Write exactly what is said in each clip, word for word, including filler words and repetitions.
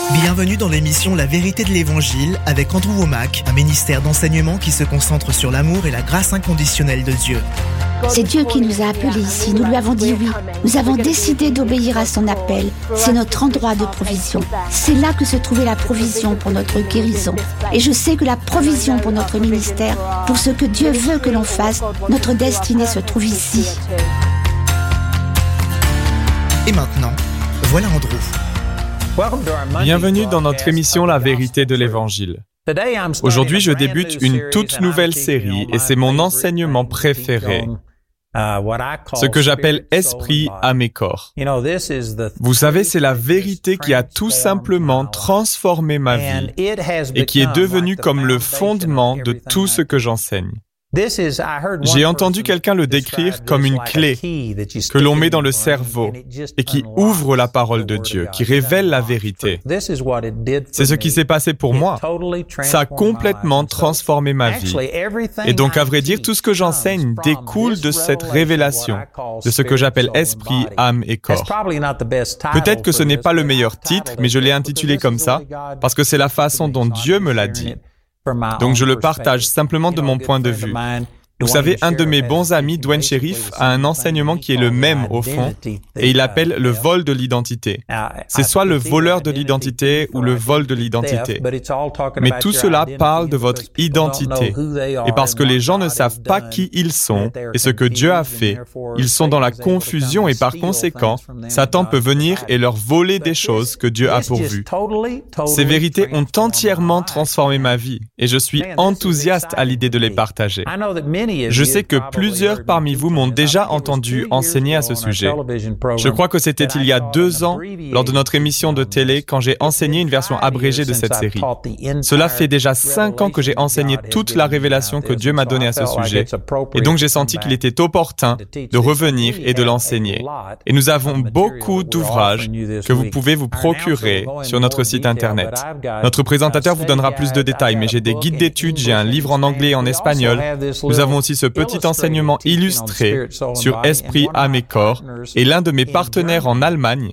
Bienvenue dans l'émission La Vérité de l'Évangile avec Andrew Wommack, un ministère d'enseignement qui se concentre sur l'amour et la grâce inconditionnelle de Dieu. C'est Dieu qui nous a appelés ici, nous lui avons dit oui. Nous avons décidé d'obéir à son appel. C'est notre endroit de provision. C'est là que se trouvait la provision pour notre guérison. Et je sais que la provision pour notre ministère, pour ce que Dieu veut que l'on fasse, notre destinée se trouve ici. Et maintenant, voilà Andrew. Bienvenue dans notre émission La Vérité de l'Évangile. Aujourd'hui, je débute une toute nouvelle série et c'est mon enseignement préféré, ce que j'appelle Esprit, âme et corps. Vous savez, c'est la vérité qui a tout simplement transformé ma vie et qui est devenue comme le fondement de tout ce que j'enseigne. J'ai entendu quelqu'un le décrire comme une clé que l'on met dans le cerveau et qui ouvre la parole de Dieu, qui révèle la vérité. C'est ce qui s'est passé pour moi. Ça a complètement transformé ma vie. Et donc, à vrai dire, tout ce que j'enseigne découle de cette révélation, de ce que j'appelle esprit, âme et corps. Peut-être que ce n'est pas le meilleur titre, mais je l'ai intitulé comme ça, parce que c'est la façon dont Dieu me l'a dit. Donc je le partage simplement de mon point de vue. Vous savez, un de mes bons amis, Dwayne Sheriff, a un enseignement qui est le même au fond, et il l'appelle le vol de l'identité. C'est soit le voleur de l'identité ou le vol de l'identité. Mais tout cela parle de votre identité. Et parce que les gens ne savent pas qui ils sont et ce que Dieu a fait, ils sont dans la confusion et par conséquent, Satan peut venir et leur voler des choses que Dieu a pourvues. Ces vérités ont entièrement transformé ma vie et je suis enthousiaste à l'idée de les partager. Je sais que plusieurs parmi vous m'ont déjà entendu enseigner à ce sujet. Je crois que c'était il y a deux ans, lors de notre émission de télé, quand j'ai enseigné une version abrégée de cette série. Cela fait déjà cinq ans que j'ai enseigné toute la révélation que Dieu m'a donnée à ce sujet. Et donc j'ai senti qu'il était opportun de revenir et de l'enseigner. Et nous avons beaucoup d'ouvrages que vous pouvez vous procurer sur notre site Internet. Notre présentateur vous donnera plus de détails, mais j'ai des guides d'études, j'ai un livre en anglais et en espagnol. Nous avons aussi ce petit enseignement illustré sur Esprit, âme et corps, et l'un de mes partenaires en Allemagne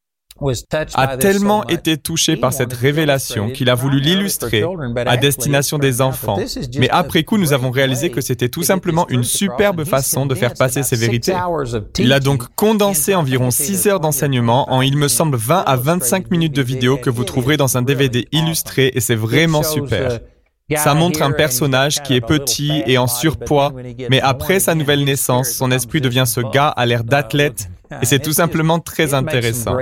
a tellement été touché par cette révélation qu'il a voulu l'illustrer à destination des enfants. Mais après coup, nous avons réalisé que c'était tout simplement une superbe façon de faire passer ces vérités. Il a donc condensé environ six heures d'enseignement en, il me semble, vingt à vingt-cinq minutes de vidéo que vous trouverez dans un D V D illustré et c'est vraiment super. Ça montre un personnage qui est petit et en surpoids, mais après sa nouvelle naissance, son esprit devient ce gars à l'air d'athlète, et c'est tout simplement très intéressant.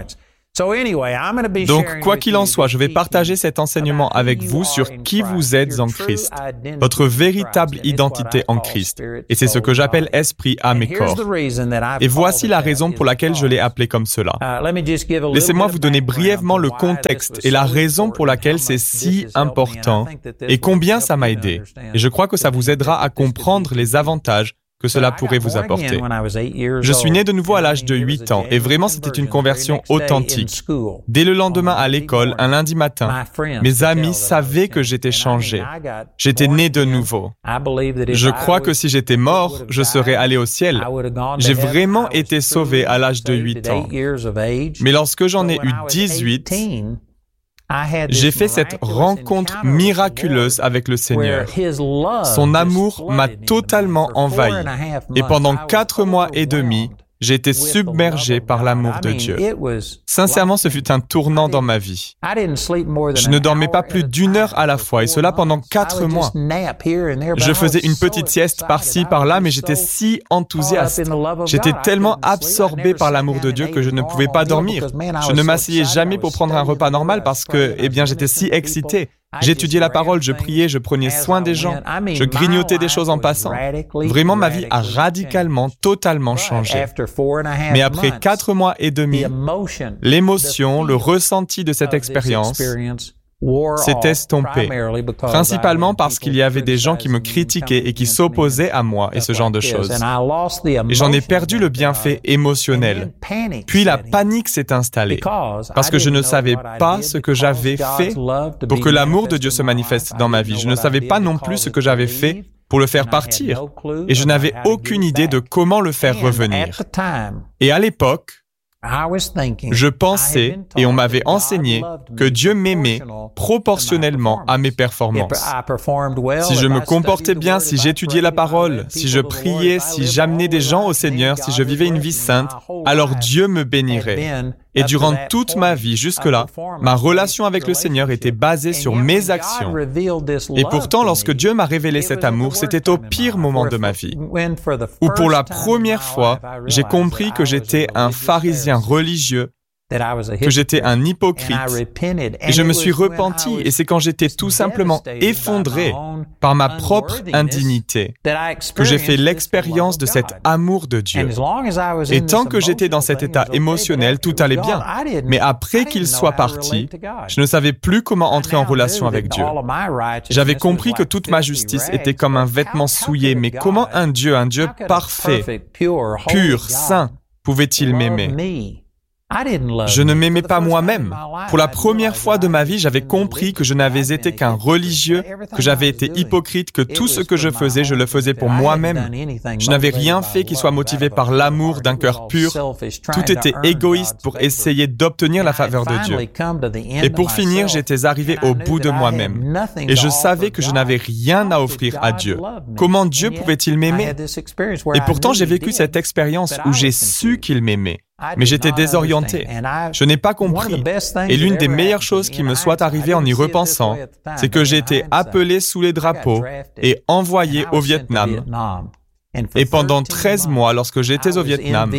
Donc, quoi qu'il en soit, je vais partager cet enseignement avec vous sur qui vous êtes en Christ, votre véritable identité en Christ. Et c'est ce que j'appelle esprit, âme et corps. Et voici la raison pour laquelle je l'ai appelé comme cela. Laissez-moi vous donner brièvement le contexte et la raison pour laquelle c'est si important et combien ça m'a aidé. Et je crois que ça vous aidera à comprendre les avantages que cela pourrait vous apporter. Je suis né de nouveau à l'âge de huit ans et vraiment c'était une conversion authentique. Dès le lendemain à l'école, un lundi matin, mes amis savaient que j'étais changé. J'étais né de nouveau. Je crois que si j'étais mort, je serais allé au ciel. J'ai vraiment été sauvé à l'âge de huit ans. Mais lorsque j'en ai eu dix-huit, j'ai fait cette rencontre miraculeuse avec le Seigneur. Son amour m'a totalement envahi. Et pendant quatre mois et demi, j'ai été submergé par l'amour de Dieu. Sincèrement, ce fut un tournant dans ma vie. Je ne dormais pas plus d'une heure à la fois, et cela pendant quatre mois. Je faisais une petite sieste par-ci, par-là, mais j'étais si enthousiaste. J'étais tellement absorbé par l'amour de Dieu que je ne pouvais pas dormir. Je ne m'asseyais jamais pour prendre un repas normal parce que, eh bien, j'étais si excité. J'étudiais la parole, je priais, je prenais soin des gens, je grignotais des choses en passant. Vraiment, ma vie a radicalement, totalement changé. Mais après quatre mois et demi, l'émotion, le ressenti de cette expérience s'est estompé, principalement parce qu'il y avait des gens qui me critiquaient et qui s'opposaient à moi et ce genre de choses. Et j'en ai perdu le bienfait émotionnel. Puis la panique s'est installée, parce que je ne savais pas ce que j'avais fait pour que l'amour de Dieu se manifeste dans ma vie. Je ne savais pas non plus ce que j'avais fait pour le faire partir, et je n'avais aucune idée de comment le faire revenir. Et à l'époque, Je pensais, et on m'avait enseigné, que Dieu m'aimait proportionnellement à mes performances. Si je me comportais bien, si j'étudiais la parole, si je priais, si j'amenais des gens au Seigneur, si je vivais une vie sainte, alors Dieu me bénirait. Et durant toute ma vie jusque-là, ma relation avec le Seigneur était basée sur mes actions. Et pourtant, lorsque Dieu m'a révélé cet amour, c'était au pire moment de ma vie, où pour la première fois, j'ai compris que j'étais un pharisien religieux, que j'étais un hypocrite, et je me suis repenti, et c'est quand j'étais tout simplement effondré par ma propre indignité que j'ai fait l'expérience de cet amour de Dieu. Et tant que j'étais dans cet état émotionnel, tout allait bien. Mais après qu'il soit parti, je ne savais plus comment entrer en relation avec Dieu. J'avais compris que toute ma justice était comme un vêtement souillé, mais comment un Dieu, un Dieu parfait, pur, saint, pouvait-il m'aimer? Je ne m'aimais pas moi-même. Pour la première fois de ma vie, j'avais compris que je n'avais été qu'un religieux, que j'avais été hypocrite, que tout ce que je faisais, je le faisais pour moi-même. Je n'avais rien fait qui soit motivé par l'amour d'un cœur pur. Tout était égoïste pour essayer d'obtenir la faveur de Dieu. Et pour finir, j'étais arrivé au bout de moi-même. Et je savais que je n'avais rien à offrir à Dieu. Comment Dieu pouvait-il m'aimer? Et pourtant, j'ai vécu cette expérience où j'ai su qu'il m'aimait. Mais j'étais désorienté. Je n'ai pas compris. Et l'une des meilleures choses qui me soit arrivée en y repensant, c'est que j'ai été appelé sous les drapeaux et envoyé au Vietnam. Et pendant treize mois, lorsque j'étais au Vietnam,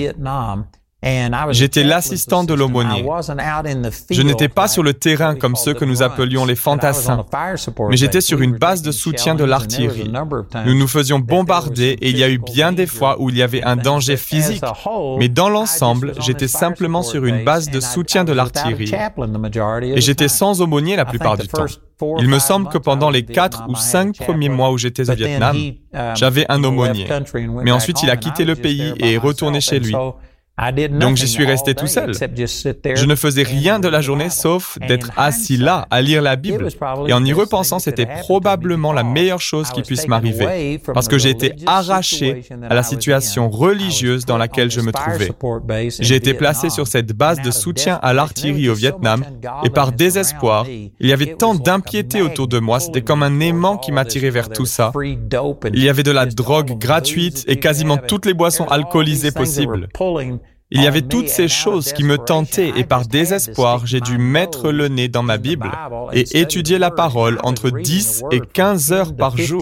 j'étais l'assistant de l'aumônier. Je n'étais pas sur le terrain comme ceux que nous appelions les fantassins, mais j'étais sur une base de soutien de l'artillerie. Nous nous faisions bombarder et il y a eu bien des fois où il y avait un danger physique. Mais dans l'ensemble, j'étais simplement sur une base de soutien de l'artillerie et j'étais sans aumônier la plupart du temps. Il me semble que pendant les quatre ou cinq premiers mois où j'étais au Vietnam, j'avais un aumônier. Mais ensuite, il a quitté le pays et est retourné chez lui. Donc j'y suis resté tout seul. Je ne faisais rien de la journée sauf d'être assis là, à lire la Bible. Et en y repensant, c'était probablement la meilleure chose qui puisse m'arriver, parce que j'ai été arraché à la situation religieuse dans laquelle je me trouvais. J'ai été placé sur cette base de soutien à l'artillerie au Vietnam, et par désespoir, il y avait tant d'impiété autour de moi, c'était comme un aimant qui m'attirait vers tout ça. Il y avait de la drogue gratuite et quasiment toutes les boissons alcoolisées possibles. Il y avait toutes ces choses qui me tentaient et par désespoir, j'ai dû mettre le nez dans ma Bible et étudier la parole entre dix et quinze heures par jour.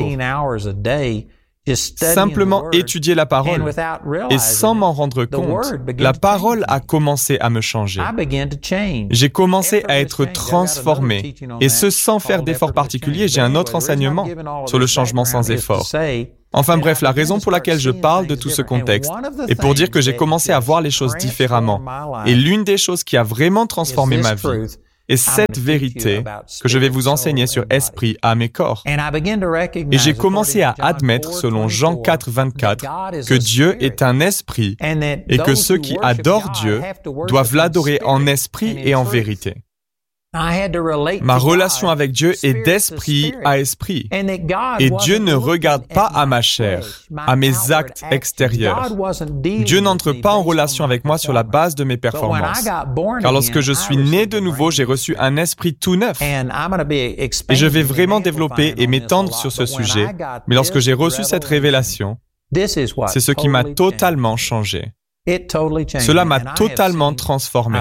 Simplement étudier la parole et sans m'en rendre compte, la parole a commencé à me changer. J'ai commencé à être transformé et ce sans faire d'effort particulier. J'ai un autre enseignement sur le changement sans effort. Enfin bref, la raison pour laquelle je parle de tout ce contexte est pour dire que j'ai commencé à voir les choses différemment. Et l'une des choses qui a vraiment transformé ma vie est cette vérité que je vais vous enseigner sur esprit, âme et corps. Et j'ai commencé à admettre, selon Jean quatre, vingt-quatre, que Dieu est un esprit et que ceux qui adorent Dieu doivent l'adorer en esprit et en vérité. Ma relation avec Dieu est d'esprit à esprit. Et Dieu ne regarde pas à ma chair, à mes actes extérieurs. Dieu n'entre pas en relation avec moi sur la base de mes performances. Car lorsque je suis né de nouveau, j'ai reçu un esprit tout neuf. Et je vais vraiment développer et m'étendre sur ce sujet. Mais lorsque j'ai reçu cette révélation, c'est ce qui m'a totalement changé. Cela m'a totalement transformé.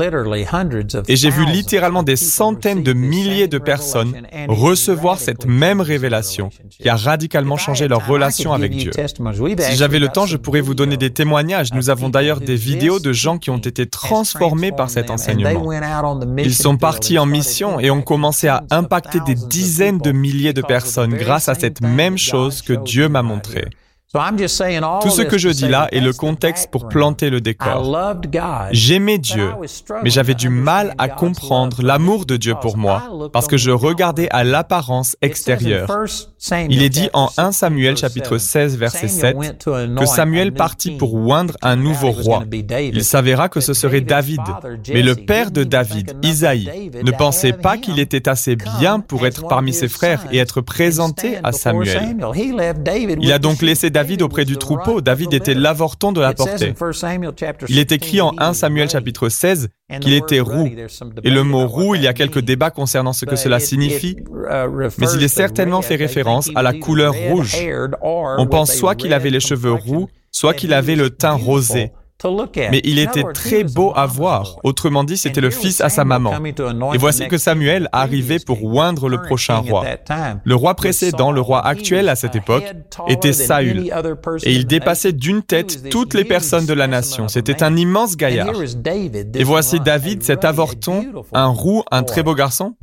Et j'ai vu littéralement des centaines de milliers de personnes recevoir cette même révélation qui a radicalement changé leur relation avec Dieu. Si j'avais le temps, je pourrais vous donner des témoignages. Nous avons d'ailleurs des vidéos de gens qui ont été transformés par cet enseignement. Ils sont partis en mission et ont commencé à impacter des dizaines de milliers de personnes grâce à cette même chose que Dieu m'a montrée. Tout ce que je dis là est le contexte pour planter le décor. J'aimais Dieu, mais j'avais du mal à comprendre l'amour de Dieu pour moi parce que je regardais à l'apparence extérieure. Il est dit en premier Samuel chapitre seize verset sept que Samuel partit pour oindre un nouveau roi. Il s'avéra que ce serait David, mais le père de David, Isaïe, ne pensait pas qu'il était assez bien pour être parmi ses frères et être présenté à Samuel. Il a donc laissé David David auprès du troupeau. David était l'avorton de la portée. Il est écrit en premier Samuel chapitre seize qu'il était roux. Et le mot roux, il y a quelques débats concernant ce que cela signifie, mais il est certainement fait référence à la couleur rouge. On pense soit qu'il avait les cheveux roux, soit qu'il avait le teint rosé. Mais il était très beau à voir. Autrement dit, c'était le fils à sa maman. Et voici que Samuel arrivait pour oindre le prochain roi. Le roi précédent, le roi actuel à cette époque, était Saül. Et il dépassait d'une tête toutes les personnes de la nation. C'était un immense gaillard. Et voici David, cet avorton, un roux, un très beau garçon.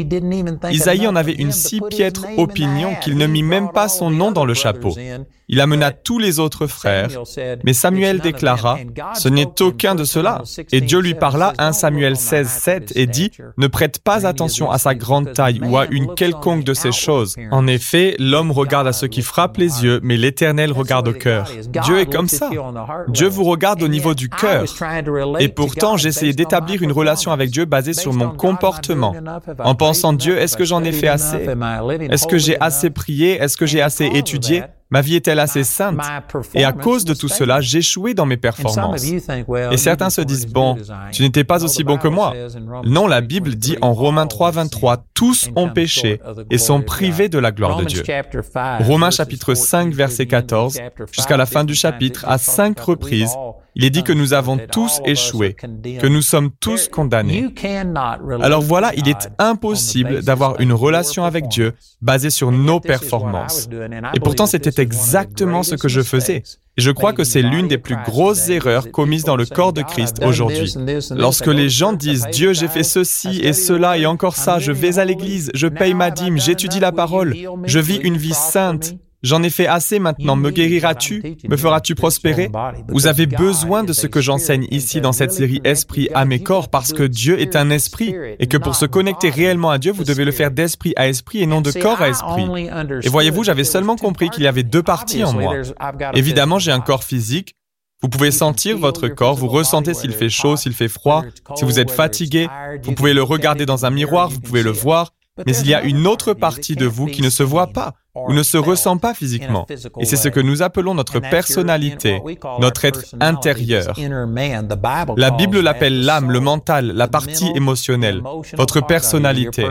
Isaïe en avait une si piètre opinion qu'il ne mit même pas son nom dans le chapeau. Il amena tous les autres frères, mais Samuel déclara « Ce n'est aucun de ceux-là ». Et Dieu lui parla, premier Samuel seize, sept, et dit « Ne prête pas attention à sa grande taille ou à une quelconque de ces choses. En effet, l'homme regarde à ce qui frappe les yeux, mais l'Éternel regarde au cœur. » Dieu est comme ça. Dieu vous regarde au niveau du cœur. Et pourtant, j'essayais d'établir une relation avec Dieu basée sur mon comportement. En pensant « Dieu, est-ce que j'en ai fait assez? Est-ce que j'ai assez prié? Est-ce que j'ai assez étudié? Ma vie est-elle assez sainte? Et à cause de tout cela, j'échouais dans mes performances. Et certains se disent, bon, tu n'étais pas aussi bon que moi. Non, la Bible dit en Romains trois, vingt-trois, tous ont péché et sont privés de la gloire de Dieu. Romains chapitre cinq, verset quatorze, jusqu'à la fin du chapitre, à cinq reprises, il est dit que nous avons tous échoué, que nous sommes tous condamnés. Alors voilà, il est impossible d'avoir une relation avec Dieu basée sur nos performances. Et pourtant, c'était exactement ce que je faisais. Et je crois que c'est l'une des plus grosses erreurs commises dans le corps de Christ aujourd'hui. Lorsque les gens disent « Dieu, j'ai fait ceci et cela et encore ça, je vais à l'église, je paye ma dîme, j'étudie la parole, je vis une vie sainte. » J'en ai fait assez maintenant, me guériras-tu? Me feras-tu prospérer? Vous avez besoin de ce que j'enseigne ici dans cette série Esprit, âme et corps parce que Dieu est un esprit et que pour se connecter réellement à Dieu, vous devez le faire d'esprit à esprit et non de corps à esprit. Et voyez-vous, j'avais seulement compris qu'il y avait deux parties en moi. Évidemment, j'ai un corps physique. Vous pouvez sentir votre corps, vous ressentez s'il fait chaud, s'il fait froid, si vous êtes fatigué. Vous pouvez le regarder dans un miroir, vous pouvez le voir. Mais il y a une autre partie de vous qui ne se voit pas ou ne se ressent pas physiquement. Et c'est ce que nous appelons notre personnalité, notre être intérieur. La Bible l'appelle l'âme, le mental, la partie émotionnelle, votre personnalité.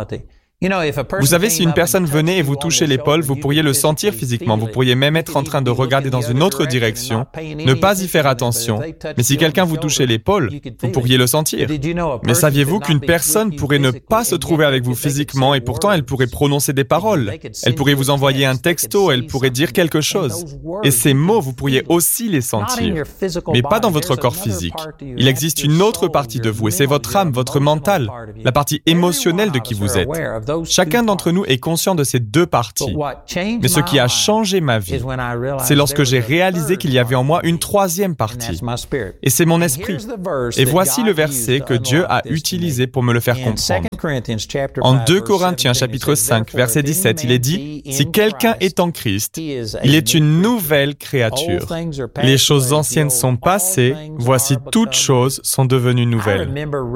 Vous savez, si une personne venait et vous touchait l'épaule, vous pourriez le sentir physiquement, vous pourriez même être en train de regarder dans une autre direction, ne pas y faire attention, mais si quelqu'un vous touchait l'épaule, vous pourriez le sentir. Mais saviez-vous qu'une personne pourrait ne pas se trouver avec vous physiquement et pourtant elle pourrait prononcer des paroles, elle pourrait vous envoyer un texto, elle pourrait dire quelque chose. Et ces mots, vous pourriez aussi les sentir, mais pas dans votre corps physique. Il existe une autre partie de vous et c'est votre âme, votre mental, la partie émotionnelle de qui vous êtes. Chacun d'entre nous est conscient de ces deux parties. Mais ce qui a changé ma vie, c'est lorsque j'ai réalisé qu'il y avait en moi une troisième partie. Et c'est mon esprit. Et voici le verset que Dieu a utilisé pour me le faire comprendre. En deux Corinthiens chapitre cinq, verset dix-sept, il est dit « Si quelqu'un est en Christ, il est une nouvelle créature. Les choses anciennes sont passées, voici toutes choses sont devenues nouvelles. »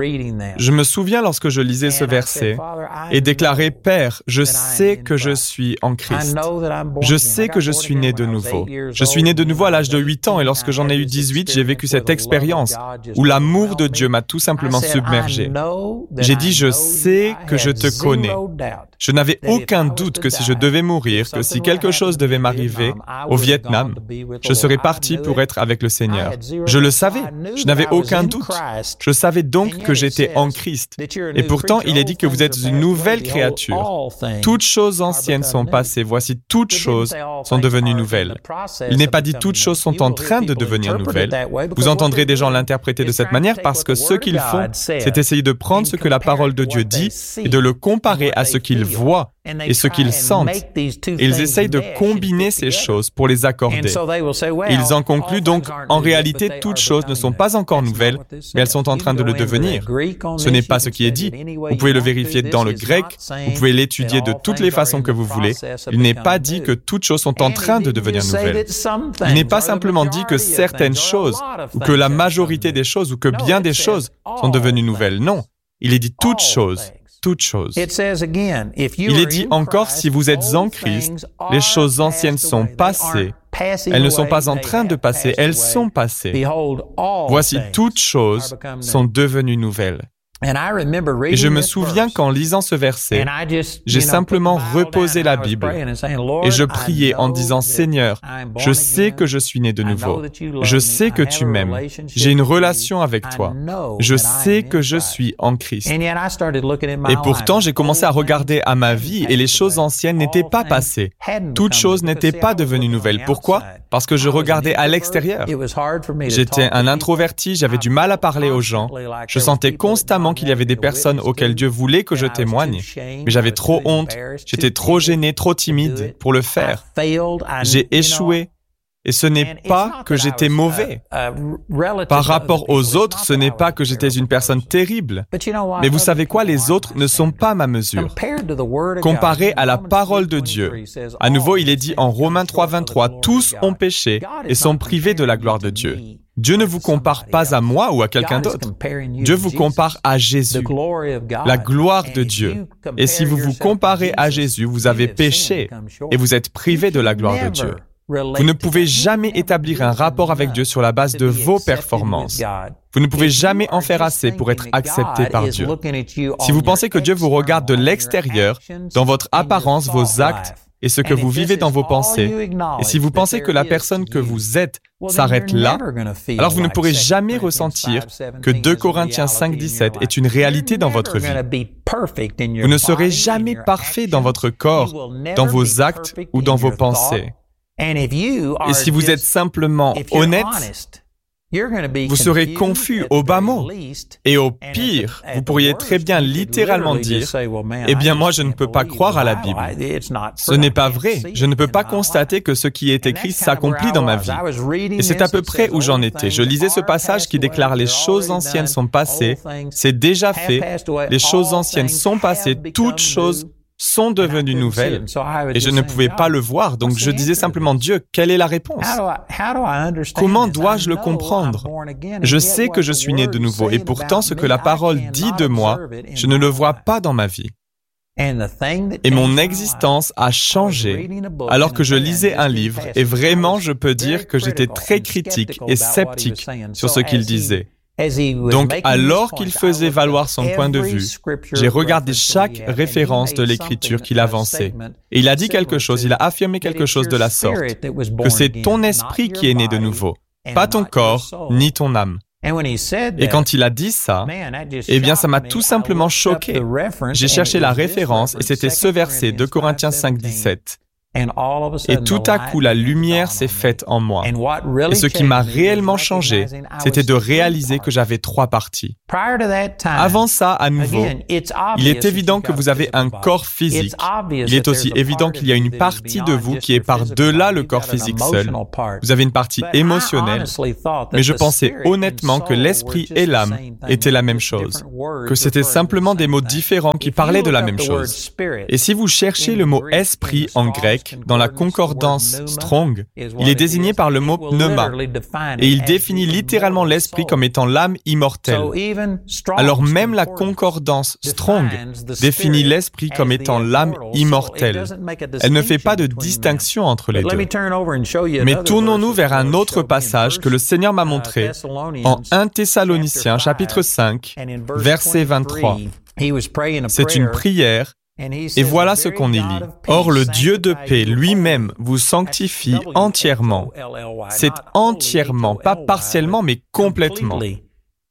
Je me souviens lorsque je lisais ce verset et déclarais « Père, je sais que je suis en Christ. Je sais que je suis né de nouveau. Je suis né de nouveau à l'âge de huit ans et lorsque j'en ai eu dix-huit, j'ai vécu cette expérience où l'amour de Dieu m'a tout simplement submergé. J'ai dit, je sais que je te connais. Je n'avais aucun doute que si je devais mourir, que si quelque chose devait m'arriver au Vietnam, je serais parti pour être avec le Seigneur. Je le savais. Je n'avais aucun doute. Je savais donc que j'étais en Christ. Et pourtant, il est dit que vous êtes une nouvelle créature. Toutes choses anciennes sont passées. Voici toutes choses sont devenues nouvelles. Il n'est pas dit toutes choses sont en train de devenir nouvelles. Vous entendrez des gens l'interpréter de cette manière parce que ce qu'ils font, c'est essayer de prendre ce que la parole de Dieu dit et de le comparer à ce qu'ils voient et ce qu'ils sentent. Ils essayent de combiner ces choses pour les accorder. Ils en concluent donc, en réalité, toutes choses ne sont pas encore nouvelles, mais elles sont en train de le devenir. Ce n'est pas ce qui est dit. Vous pouvez le vérifier dans le grec, vous pouvez l'étudier de toutes les façons que vous voulez. Il n'est pas dit que toutes choses sont en train de devenir nouvelles. Il n'est pas simplement dit que certaines choses, ou que la majorité des choses, ou que bien des choses sont devenues nouvelles. Non, il est dit toutes choses. toutes choses. Il est dit encore, si vous êtes en Christ, les choses anciennes sont passées. Elles ne sont pas en train de passer, elles sont passées. Voici, toutes choses sont devenues nouvelles. Et je me souviens qu'en lisant ce verset, j'ai simplement reposé la Bible et je priais en disant « Seigneur, je sais que je suis né de nouveau. Je sais que tu m'aimes. J'ai une relation avec toi. Je sais que je suis en Christ. » Et pourtant, j'ai commencé à regarder à ma vie et les choses anciennes n'étaient pas passées. Toutes choses n'étaient pas devenues nouvelles. Pourquoi? Parce que je regardais à l'extérieur. J'étais un introverti, j'avais du mal à parler aux gens. Je sentais constamment qu'il y avait des personnes auxquelles Dieu voulait que je témoigne, mais j'avais trop honte, j'étais trop gêné, trop timide pour le faire. J'ai échoué. Et ce n'est pas que j'étais mauvais. Par rapport aux autres, ce n'est pas que j'étais une personne terrible. Mais vous savez quoi? Les autres ne sont pas ma mesure. Comparé à la parole de Dieu, à nouveau, il est dit en Romains trois vingt-trois, « Tous ont péché et sont privés de la gloire de Dieu. » Dieu ne vous compare pas à moi ou à quelqu'un d'autre. Dieu vous compare à Jésus, la gloire de Dieu. Et si vous vous comparez à Jésus, vous avez péché et vous êtes privé de la gloire de Dieu. Vous ne pouvez jamais établir un rapport avec Dieu sur la base de vos performances. Vous ne pouvez jamais en faire assez pour être accepté par Dieu. Si vous pensez que Dieu vous regarde de l'extérieur, dans votre apparence, vos actes, et ce que vous vivez dans vos pensées, et si vous pensez que la personne que vous êtes s'arrête là, alors vous ne pourrez jamais ressentir que deux Corinthiens cinq dix-sept est une réalité dans votre vie. Vous ne serez jamais parfait dans votre corps, dans vos actes ou dans vos pensées. Et si vous êtes simplement honnête, vous serez confus au bas mot. Et au pire, vous pourriez très bien littéralement dire « Eh bien, moi, je ne peux pas croire à la Bible. Ce n'est pas vrai. Je ne peux pas constater que ce qui est écrit s'accomplit dans ma vie. » Et c'est à peu près où j'en étais. Je lisais ce passage qui déclare « Les choses anciennes sont passées. C'est déjà fait. Les choses anciennes sont passées. Toutes choses sont devenues nouvelles. » Et je ne pouvais pas le voir, donc je disais simplement, Dieu, quelle est la réponse? Comment dois-je le comprendre? Je sais que je suis né de nouveau, et pourtant ce que la parole dit de moi, je ne le vois pas dans ma vie. Et mon existence a changé alors que je lisais un livre, et vraiment je peux dire que j'étais très critique et sceptique sur ce qu'il disait. Donc, alors qu'il faisait valoir son point de vue, j'ai regardé chaque référence de l'Écriture qu'il avançait. Et il a dit quelque chose, il a affirmé quelque chose de la sorte, que c'est ton esprit qui est né de nouveau, pas ton corps, ni ton âme. Et quand il a dit ça, eh bien, ça m'a tout simplement choqué. J'ai cherché la référence et c'était ce verset de Corinthiens cinq dix-sept. Et tout à coup, la lumière s'est faite en moi. Et ce qui m'a réellement changé, c'était de réaliser que j'avais trois parties. Avant ça, à nouveau, il est évident que vous avez un corps physique. Il est aussi évident qu'il y a une partie de vous qui est par-delà le corps physique seul. Vous avez une partie émotionnelle. Mais je pensais honnêtement que l'esprit et l'âme étaient la même chose. Que c'était simplement des mots différents qui parlaient de la même chose. Et si vous cherchez le mot « esprit » en grec, dans la concordance Strong, il est désigné par le mot pneuma, et il définit littéralement l'esprit comme étant l'âme immortelle. Alors même la concordance Strong définit l'esprit comme étant l'âme immortelle. Elle ne fait pas de distinction entre les deux. Mais tournons-nous vers un autre passage que le Seigneur m'a montré en Premier Thessaloniciens chapitre cinq, verset vingt-trois. C'est une prière. Et voilà ce qu'on y lit. « Or, le Dieu de paix lui-même vous sanctifie entièrement. » C'est entièrement, pas partiellement, mais complètement. Et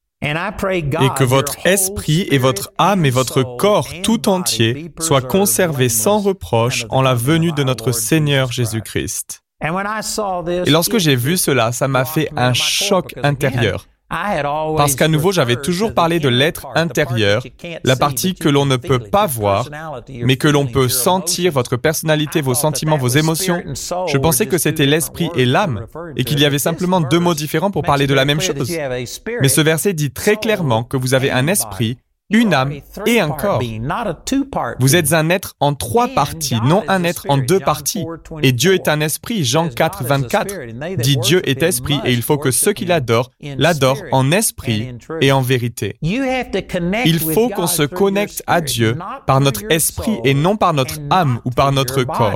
que votre esprit et votre âme et votre corps tout entier soient conservés sans reproche en la venue de notre Seigneur Jésus-Christ. Et lorsque j'ai vu cela, ça m'a fait un choc intérieur. Parce qu'à nouveau, j'avais toujours parlé de l'être intérieur, la partie que l'on ne peut pas voir, mais que l'on peut sentir, votre personnalité, vos sentiments, vos émotions. Je pensais que c'était l'esprit et l'âme, et qu'il y avait simplement deux mots différents pour parler de la même chose. Mais ce verset dit très clairement que vous avez un esprit une âme et un corps. Vous êtes un être en trois parties, non un être en deux parties. Et Dieu est un esprit. Jean quatre, vingt-quatre dit Dieu est esprit et il faut que ceux qui l'adorent, l'adorent en esprit et en vérité. Il faut qu'on se connecte à Dieu par notre esprit et non par notre âme ou par notre corps.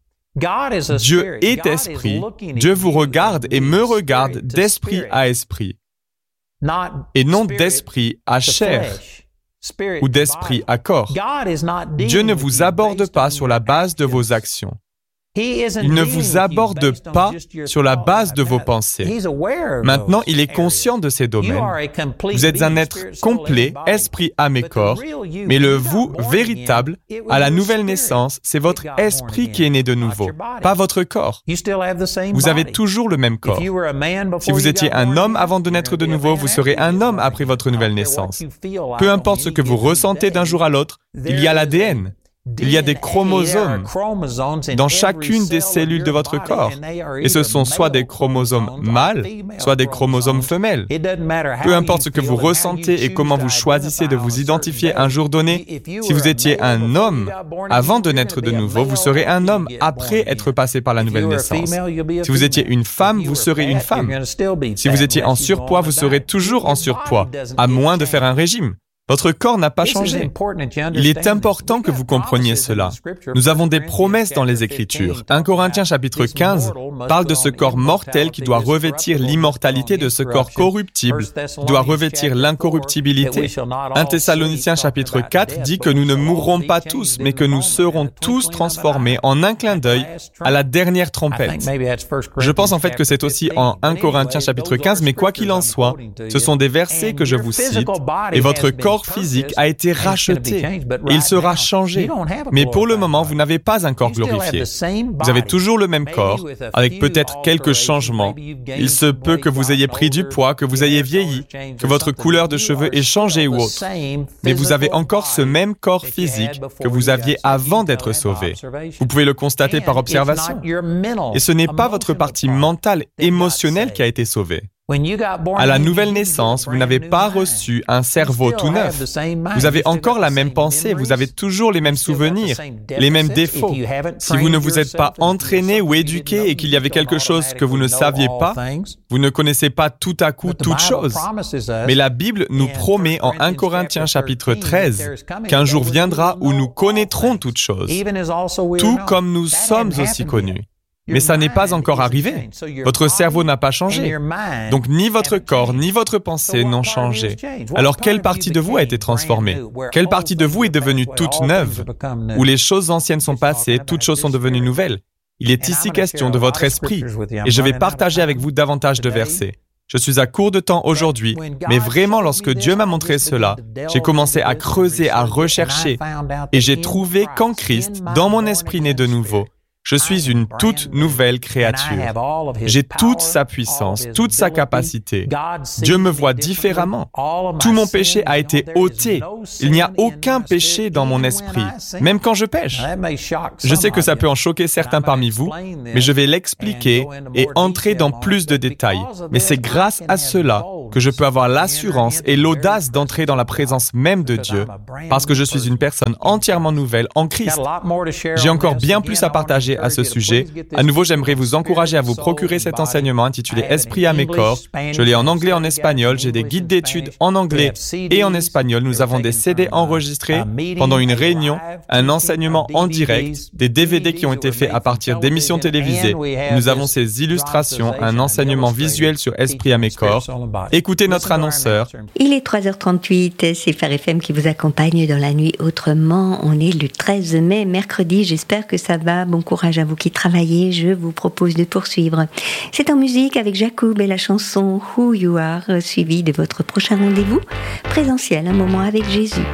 Dieu est esprit. Dieu vous regarde et me regarde d'esprit à esprit. Et non d'esprit à chair ou d'esprit à corps. Dieu ne vous aborde pas sur la base de vos actions. Il ne vous aborde pas sur la base de vos pensées. Maintenant, il est conscient de ces domaines. Vous êtes un être complet, esprit, âme et corps, mais le vous véritable, à la nouvelle naissance, c'est votre esprit qui est né de nouveau, pas votre corps. Vous avez toujours le même corps. Si vous étiez un homme avant de naître de nouveau, vous serez un homme après votre nouvelle naissance. Peu importe ce que vous ressentez d'un jour à l'autre, il y a l'A D N. Il y a des chromosomes dans chacune des cellules de votre corps. Et ce sont soit des chromosomes mâles, soit des chromosomes femelles. Peu importe ce que vous ressentez et comment vous choisissez de vous identifier un jour donné, si vous étiez un homme avant de naître de nouveau, vous serez un homme après être passé par la nouvelle naissance. Si vous étiez une femme, vous serez une femme. Si vous étiez en surpoids, vous serez toujours en surpoids, à moins de faire un régime. Votre corps n'a pas changé. Il est important que vous compreniez cela. Nous avons des promesses dans les Écritures. un Corinthiens chapitre quinze parle de ce corps mortel qui doit revêtir l'immortalité de ce corps corruptible, qui doit revêtir l'incorruptibilité. un Thessaloniciens chapitre quatre dit que nous ne mourrons pas tous, mais que nous serons tous transformés en un clin d'œil à la dernière trompette. Je pense en fait que c'est aussi en un Corinthiens chapitre quinze, mais quoi qu'il en soit, ce sont des versets que je vous cite, et votre corps physique a été racheté. Il sera changé. Mais pour le moment, vous n'avez pas un corps glorifié. Vous avez toujours le même corps, avec peut-être quelques changements. Il se peut que vous ayez pris du poids, que vous ayez vieilli, que votre couleur de cheveux ait changé ou autre. Mais vous avez encore ce même corps physique que vous aviez avant d'être sauvé. Vous pouvez le constater par observation. Et ce n'est pas votre partie mentale, émotionnelle qui a été sauvée. À la nouvelle naissance, vous n'avez pas reçu un cerveau tout neuf. Vous avez encore la même pensée, vous avez toujours les mêmes souvenirs, les mêmes défauts. Si vous ne vous êtes pas entraîné ou éduqué et qu'il y avait quelque chose que vous ne saviez pas, vous ne connaissez pas tout à coup toute chose. Mais la Bible nous promet en un Corinthiens chapitre treize qu'un jour viendra où nous connaîtrons toutes choses, tout comme nous sommes aussi connus. Mais ça n'est pas encore arrivé. Votre cerveau n'a pas changé. Donc ni votre corps, ni votre pensée n'ont changé. Alors quelle partie de vous a été transformée? Quelle partie de vous est devenue toute neuve? Où les choses anciennes sont passées, toutes choses sont devenues nouvelles. Il est ici question de votre esprit. Et je vais partager avec vous davantage de versets. Je suis à court de temps aujourd'hui, mais vraiment lorsque Dieu m'a montré cela, j'ai commencé à creuser, à rechercher, et j'ai trouvé qu'en Christ, dans mon esprit né de nouveau, je suis une toute nouvelle créature. J'ai toute sa puissance, toute sa capacité. Dieu me voit différemment. Tout mon péché a été ôté. Il n'y a aucun péché dans mon esprit, même quand je pêche. Je sais que ça peut en choquer certains parmi vous, mais je vais l'expliquer et entrer dans plus de détails. Mais c'est grâce à cela que je peux avoir l'assurance et l'audace d'entrer dans la présence même de Dieu, parce que je suis une personne entièrement nouvelle en Christ. J'ai encore bien plus à partager à ce sujet. À nouveau, j'aimerais vous encourager à vous procurer cet enseignement intitulé Esprit, âme et corps. Je l'ai en anglais et en espagnol. J'ai des guides d'études en anglais et en espagnol. Nous avons des C D enregistrés pendant une réunion, un enseignement en direct, des D V D qui ont été faits à partir d'émissions télévisées. Nous avons ces illustrations, un enseignement visuel sur Esprit, âme et corps. Écoutez notre annonceur. Il est trois heures trente-huit, c'est Phare F M qui vous accompagne dans la nuit autrement. On est le treize mai, mercredi. J'espère que ça va. Bon courage à vous qui travaillez, je vous propose de poursuivre. C'est en musique avec Jacob et la chanson Who You Are, suivi de votre prochain rendez-vous présentiel, un moment avec Jésus.